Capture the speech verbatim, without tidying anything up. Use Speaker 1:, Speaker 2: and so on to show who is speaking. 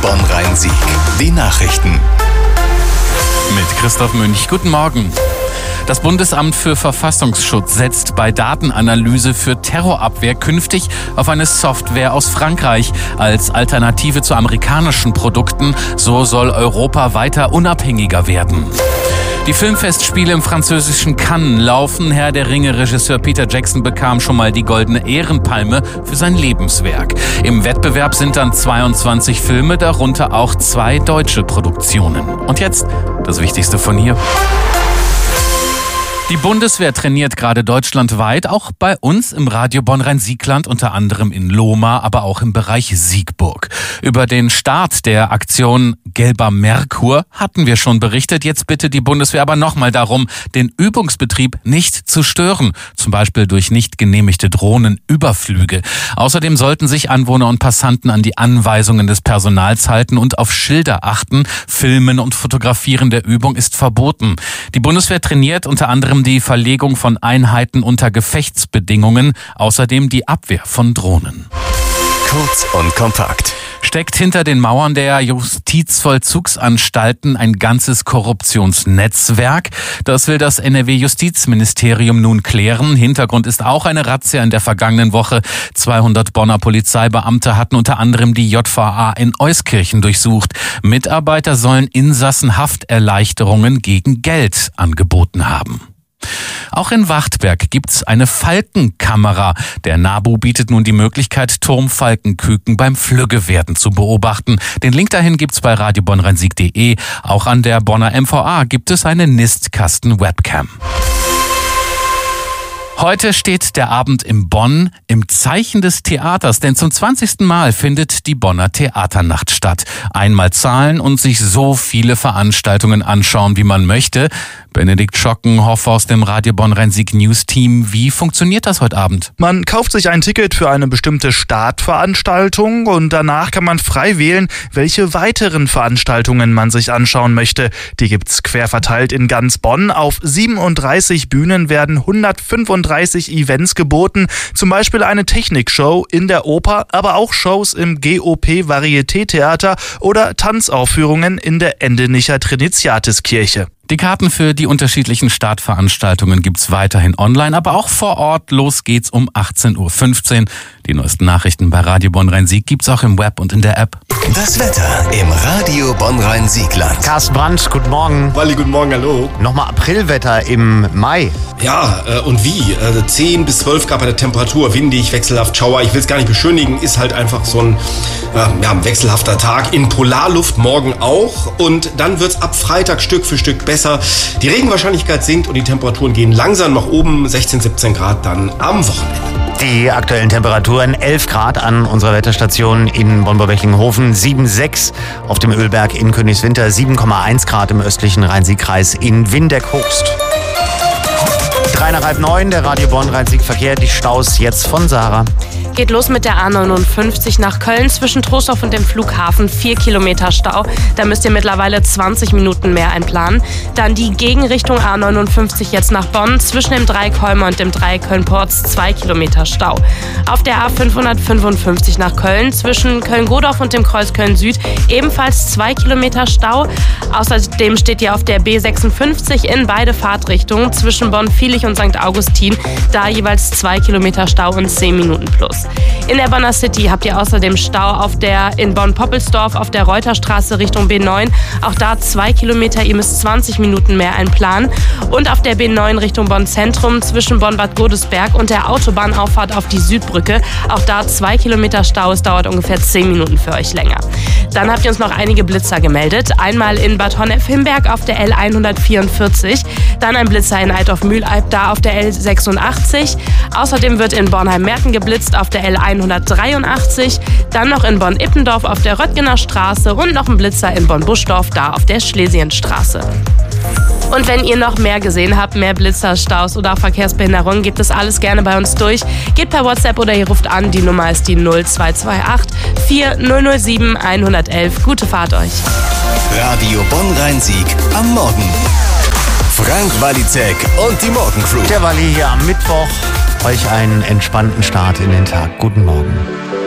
Speaker 1: Bonn-Rhein-Sieg. Die Nachrichten.
Speaker 2: Mit Christoph Münch. Guten Morgen. Das Bundesamt für Verfassungsschutz setzt bei Datenanalyse für Terrorabwehr künftig auf eine Software aus Frankreich als Alternative zu amerikanischen Produkten. So soll Europa weiter unabhängiger werden. Die Filmfestspiele im französischen Cannes laufen. Herr der Ringe-Regisseur Peter Jackson bekam schon mal die Goldene Ehrenpalme für sein Lebenswerk. Im Wettbewerb sind dann zweiundzwanzig Filme, darunter auch zwei deutsche Produktionen. Und jetzt das Wichtigste von hier. Die Bundeswehr trainiert gerade deutschlandweit, auch bei uns im Radio Bonn-Rhein-Sieg-Land, unter anderem in Lohmar, aber auch im Bereich Siegburg. Über den Start der Aktion Gelber Merkur hatten wir schon berichtet. Jetzt bittet die Bundeswehr aber nochmal darum, den Übungsbetrieb nicht zu stören, zum Beispiel durch nicht genehmigte Drohnenüberflüge. Außerdem sollten sich Anwohner und Passanten an die Anweisungen des Personals halten und auf Schilder achten. Filmen und Fotografieren der Übung ist verboten. Die Bundeswehr trainiert unter anderem die Verlegung von Einheiten unter Gefechtsbedingungen, außerdem die Abwehr von Drohnen.
Speaker 1: Kurz und kompakt.
Speaker 2: Steckt hinter den Mauern der Justizvollzugsanstalten ein ganzes Korruptionsnetzwerk? Das will das N R W-Justizministerium nun klären. Hintergrund ist auch eine Razzia in der vergangenen Woche. zweihundert Bonner Polizeibeamte hatten unter anderem die J V A in Euskirchen durchsucht. Mitarbeiter sollen Insassen Hafterleichterungen gegen Geld angeboten haben. Auch in Wachtberg gibt's eine Falkenkamera. Der NABU bietet nun die Möglichkeit, Turmfalkenküken beim Flüggewerden zu beobachten. Den Link dahin gibt's bei radio bonn rhein sieg punkt de. Auch an der Bonner M V A gibt es eine Nistkasten-Webcam. Heute steht der Abend in Bonn im Zeichen des Theaters, denn zum zwanzigsten Mal findet die Bonner Theaternacht statt. Einmal zahlen und sich so viele Veranstaltungen anschauen, wie man möchte. Benedikt Schockenhoff aus dem Radio Bonn-Rhein-Sieg News Team. Wie funktioniert das heute Abend?
Speaker 3: Man kauft sich ein Ticket für eine bestimmte Startveranstaltung und danach kann man frei wählen, welche weiteren Veranstaltungen man sich anschauen möchte. Die gibt's quer verteilt in ganz Bonn. Auf siebenunddreißig Bühnen werden hundertfünfunddreißig Events geboten. Zum Beispiel eine Technikshow in der Oper, aber auch Shows im G O P-Varieté-Theater oder Tanzaufführungen in der Endenicher Trinitiatiskirche.
Speaker 2: Die Karten für die unterschiedlichen Startveranstaltungen gibt's weiterhin online, aber auch vor Ort. Los geht's um achtzehn Uhr fünfzehn. Die neuesten Nachrichten bei Radio Bonn-Rhein-Sieg gibt's auch im Web und in der App.
Speaker 1: Das Wetter im Radio Bonn-Rhein-Sieg-Land.
Speaker 4: Carsten Brandt, guten Morgen.
Speaker 5: Walli, guten Morgen, hallo.
Speaker 4: Nochmal Aprilwetter im Mai.
Speaker 5: Ja, äh, und wie? Äh, zehn bis zwölf Grad bei der Temperatur, windig, wechselhaft, Schauer. Ich will es gar nicht beschönigen, ist halt einfach so ein, äh, ja, ein wechselhafter Tag. In Polarluft morgen auch. Und dann wird's ab Freitag Stück für Stück besser. Die Regenwahrscheinlichkeit sinkt und die Temperaturen gehen langsam nach oben. sechzehn, siebzehn Grad dann am Wochenende.
Speaker 4: Die aktuellen Temperaturen elf Grad an unserer Wetterstation in Bonn-Beckinghofen, sieben Komma sechs auf dem Ölberg in Königswinter, sieben Komma eins Grad im östlichen Rhein-Sieg-Kreis in Windeck-Hochst. drei nach halb neun, der Radio Bonn-Rhein-Sieg-Verkehr, die Staus jetzt von Sarah.
Speaker 6: Geht los mit der A neunundfünfzig nach Köln zwischen Trostorf und dem Flughafen. Vier Kilometer Stau. Da müsst ihr mittlerweile zwanzig Minuten mehr einplanen. Dann die Gegenrichtung A neunundfünfzig jetzt nach Bonn. Zwischen dem Dreieck Holme und dem Dreieck Köln-Porz zwei Kilometer Stau. Auf der A fünfhundertfünfundfünfzig nach Köln zwischen Köln-Godorf und dem Kreuz Köln-Süd ebenfalls zwei Kilometer Stau. Außerdem steht ihr auf der B sechsundfünfzig in beide Fahrtrichtungen zwischen Bonn-Viehlich und Sankt Augustin. Da jeweils zwei Kilometer Stau und zehn Minuten plus. In der Bonner City habt ihr außerdem Stau auf der in Bonn-Poppelsdorf auf der Reuterstraße Richtung B neun. Auch da zwei Kilometer, ihr müsst zwanzig Minuten mehr einplanen. Und auf der B neun Richtung Bonn-Zentrum zwischen Bonn-Bad Godesberg und der Autobahnauffahrt auf die Südbrücke. Auch da zwei Kilometer Stau, es dauert ungefähr zehn Minuten für euch länger. Dann habt ihr uns noch einige Blitzer gemeldet. Einmal in Bad Honnef-Himberg auf der L hundertvierundvierzig. Dann ein Blitzer in Eidhof-Mühlalb, da auf der L sechsundachtzig. Außerdem wird in Bornheim-Merten geblitzt auf der L hundertdreiundachtzig, dann noch in Bonn-Ippendorf auf der Röttgener Straße und noch ein Blitzer in Bonn-Buschdorf, da auf der Schlesienstraße. Und wenn ihr noch mehr gesehen habt, mehr Blitzer, Staus oder auch Verkehrsbehinderungen, gebt das alles gerne bei uns durch. Geht per WhatsApp oder ihr ruft an, die Nummer ist die null zwei zwei acht vier null null sieben eins eins eins. Gute Fahrt euch.
Speaker 1: Radio Bonn-Rhein-Sieg am Morgen. Frank Walizek und die Morgencrew.
Speaker 4: Der Walli hier am Mittwoch. Euch einen entspannten Start in den Tag. Guten Morgen.